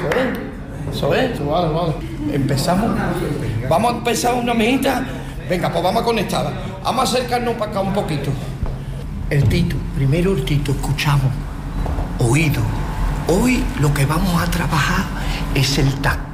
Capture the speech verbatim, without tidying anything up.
Eso es. Eso es. Vale, vale. Empezamos. Vamos a empezar una mijita. Venga, pues vamos a conectar. Vamos a acercarnos para acá un poquito. El Tito, primero el Tito, escuchamos. Oído. Hoy lo que vamos a trabajar es el tacto.